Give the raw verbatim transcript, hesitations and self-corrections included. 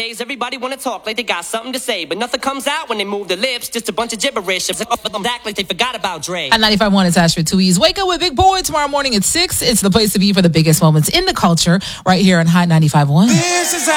Nowadays, everybody wanna talk like they got something to say, but nothing comes out when they move their lips. Just a bunch of gibberish. Act like they forgot about Dre. At ninety-five point one, it's Astrid Tuiz. Wake up with Big Boy tomorrow morning at six. It's the place to be for the biggest moments in the culture right here on Hot ninety-five point one. This is